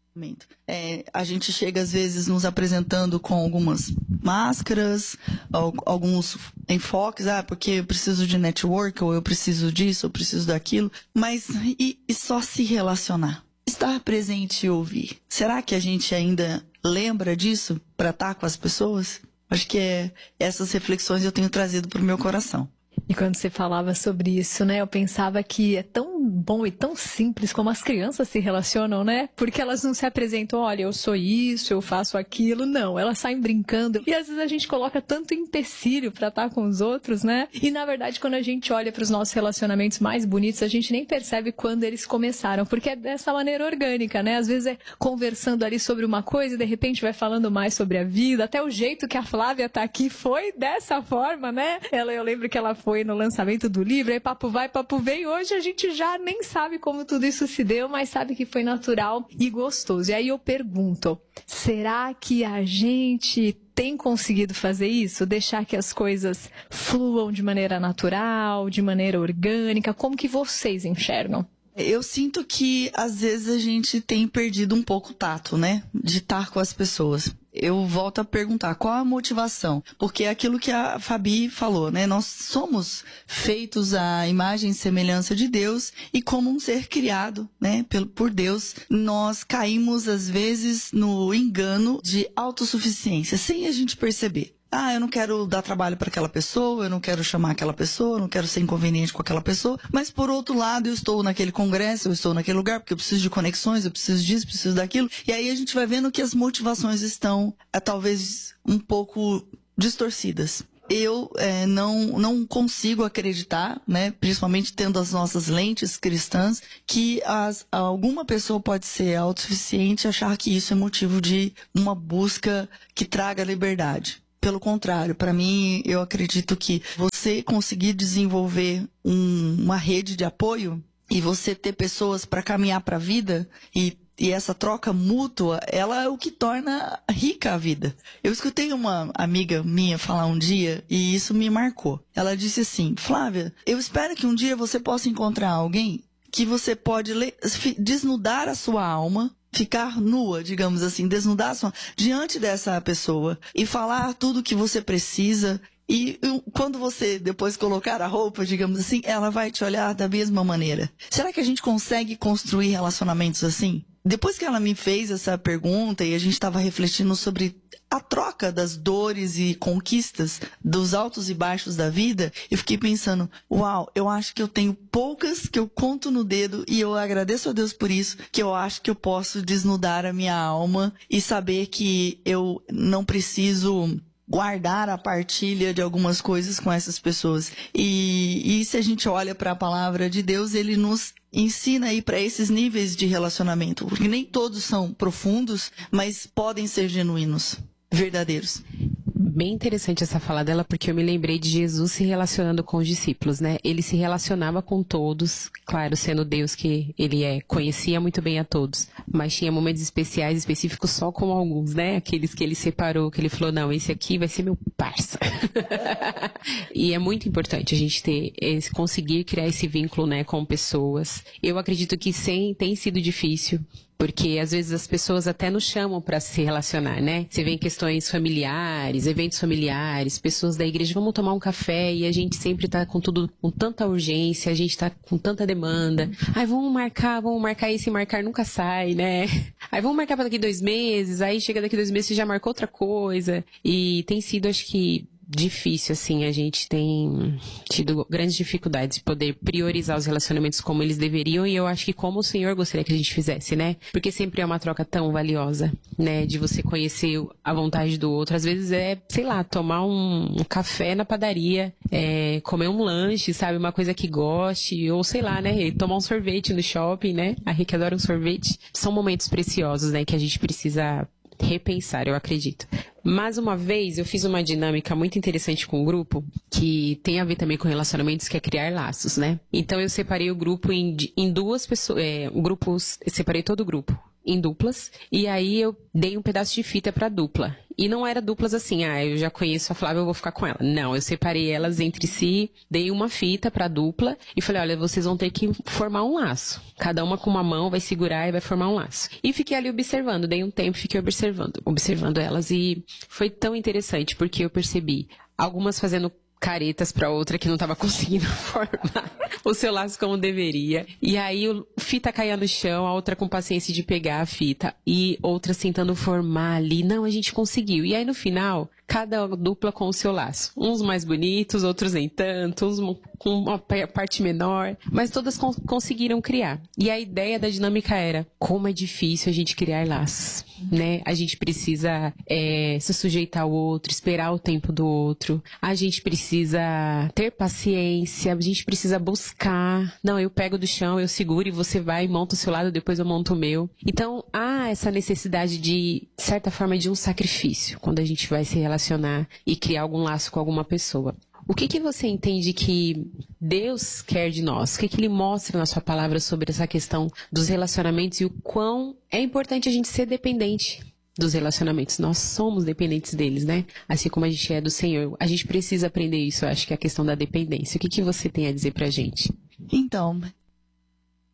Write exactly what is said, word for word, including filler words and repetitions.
É, a gente chega às vezes nos apresentando com algumas máscaras, alguns enfoques, ah, porque eu preciso de network, ou eu preciso disso, eu preciso daquilo, mas e, e só se relacionar? Estar presente e ouvir. Será que a gente ainda lembra disso para estar com as pessoas? Acho que é, essas reflexões eu tenho trazido para o meu coração. E quando você falava sobre isso, né, eu pensava que é tão bom e tão simples como as crianças se relacionam, né? Porque elas não se apresentam, olha, eu sou isso, eu faço aquilo. Não, elas saem brincando. E às vezes a gente coloca tanto empecilho pra estar com os outros, né? E na verdade, quando a gente olha pros nossos relacionamentos mais bonitos, a gente nem percebe quando eles começaram. Porque é dessa maneira orgânica, né? Às vezes é conversando ali sobre uma coisa e de repente vai falando mais sobre a vida. Até o jeito que a Flávia tá aqui foi dessa forma, né? Ela, eu lembro que ela foi no lançamento do livro, aí papo vai, papo vem. Hoje a gente já nem sabe como tudo isso se deu, mas sabe que foi natural e gostoso. E aí eu pergunto, será que a gente tem conseguido fazer isso? Deixar que as coisas fluam de maneira natural, de maneira orgânica? Como que vocês enxergam? Eu sinto que às vezes a gente tem perdido um pouco o tato, né? De estar com as pessoas. Eu volto a perguntar, qual a motivação? Porque é aquilo que a Fabi falou, né? Nós somos feitos à imagem e semelhança de Deus e como um ser criado, né? Por Deus, nós caímos às vezes no engano de autossuficiência, sem a gente perceber. Ah, eu não quero dar trabalho para aquela pessoa, eu não quero chamar aquela pessoa, eu não quero ser inconveniente com aquela pessoa, mas por outro lado eu estou naquele congresso, eu estou naquele lugar porque eu preciso de conexões, eu preciso disso, preciso daquilo, e aí a gente vai vendo que as motivações estão é, talvez um pouco distorcidas. Eu é, não, não consigo acreditar, né, principalmente tendo as nossas lentes cristãs, que as, alguma pessoa pode ser autossuficiente e achar que isso é motivo de uma busca que traga liberdade. Pelo contrário, para mim, eu acredito que você conseguir desenvolver um, uma rede de apoio e você ter pessoas para caminhar para a vida e, e essa troca mútua, ela é o que torna rica a vida. Eu escutei uma amiga minha falar um dia e isso me marcou. Ela disse assim, Flávia, eu espero que um dia você possa encontrar alguém que você pode le- desnudar a sua alma, ficar nua, digamos assim, desnudar sua, diante dessa pessoa e falar tudo o que você precisa. E quando você depois colocar a roupa, digamos assim, ela vai te olhar da mesma maneira. Será que a gente consegue construir relacionamentos assim? Depois que ela me fez essa pergunta e a gente estava refletindo sobre a troca das dores e conquistas, dos altos e baixos da vida, eu fiquei pensando, uau, eu acho que eu tenho poucas que eu conto no dedo e eu agradeço a Deus por isso, que eu acho que eu posso desnudar a minha alma e saber que eu não preciso guardar a partilha de algumas coisas com essas pessoas. E, e se a gente olha para a palavra de Deus, ele nos ensina aí para esses níveis de relacionamento, porque nem todos são profundos, mas podem ser genuínos, verdadeiros. Bem interessante essa fala dela, porque eu me lembrei de Jesus se relacionando com os discípulos, né? Ele se relacionava com todos, claro, sendo Deus que ele é, conhecia muito bem a todos, mas tinha momentos especiais, específicos só com alguns, né? Aqueles que ele separou, que ele falou, não, esse aqui vai ser meu parça. E é muito importante a gente ter, esse, conseguir criar esse vínculo, né, com pessoas. Eu acredito que sem, tem sido difícil, porque às vezes as pessoas até nos chamam para se relacionar, né? Você vê em questões familiares, eventos familiares, pessoas da igreja, vamos tomar um café, e a gente sempre tá com tudo, com tanta urgência, a gente tá com tanta demanda. Ai, vamos marcar, vamos marcar, e se marcar nunca sai, né? Aí vamos marcar para daqui dois meses, aí chega daqui dois meses você já marcou outra coisa. E tem sido, acho que, difícil, assim, a gente tem tido grandes dificuldades de poder priorizar os relacionamentos como eles deveriam, e eu acho que como o Senhor gostaria que a gente fizesse, né? Porque sempre é uma troca tão valiosa, né? De você conhecer a vontade do outro. Às vezes é, sei lá, tomar um, um café na padaria, é, comer um lanche, sabe? Uma coisa que goste, ou sei lá, né? Tomar um sorvete no shopping, né? A Rick adora um sorvete. São momentos preciosos, né? Que a gente precisa repensar, eu acredito. Mas uma vez eu fiz uma dinâmica muito interessante com o grupo, que tem a ver também com relacionamentos, que é criar laços, né? Então eu separei o grupo em, em duas pessoas, é, grupos, eu separei todo o grupo em duplas, e aí eu dei um pedaço de fita pra dupla. E não era duplas assim, ah, eu já conheço a Flávia, eu vou ficar com ela. Não, eu separei elas entre si, dei uma fita pra dupla e falei, olha, vocês vão ter que formar um laço. Cada uma com uma mão vai segurar e vai formar um laço. E fiquei ali observando, dei um tempo, fiquei observando, observando elas e foi tão interessante porque eu percebi algumas fazendo caretas pra outra que não tava conseguindo formar o seu laço como deveria. E aí o fita caía no chão, a outra com paciência de pegar a fita e outra tentando formar ali. Não, a gente conseguiu. E aí no final, cada dupla com o seu laço. Uns mais bonitos, outros nem tanto, uns com uma parte menor, mas todas con- conseguiram criar. E a ideia da dinâmica era, como é difícil a gente criar laços, né? A gente precisa é, se sujeitar ao outro, esperar o tempo do outro, a gente precisa ter paciência, a gente precisa buscar. Não, eu pego do chão, eu seguro e você vai e monta o seu lado, depois eu monto o meu. Então, há essa necessidade de, de certa forma, de um sacrifício, quando a gente vai se relacionar e criar algum laço com alguma pessoa. O que que você entende que Deus quer de nós? O que que Ele mostra na sua palavra sobre essa questão dos relacionamentos e o quão é importante a gente ser dependente dos relacionamentos? Nós somos dependentes deles, né? Assim como a gente é do Senhor. A gente precisa aprender isso, eu acho que é a questão da dependência. O que que você tem a dizer pra gente? Então,